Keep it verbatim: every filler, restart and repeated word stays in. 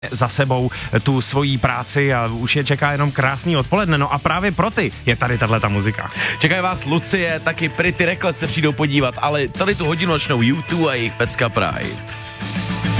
za sebou tu svoji práci a už je čeká jenom krásný odpoledne. No a právě pro ty je tady tahleta muzika. Čekají vás Lucie, taky Pretty Reckless se přijdou podívat, ale tady tu hodinu začnou U dva a jejich pecka Pride.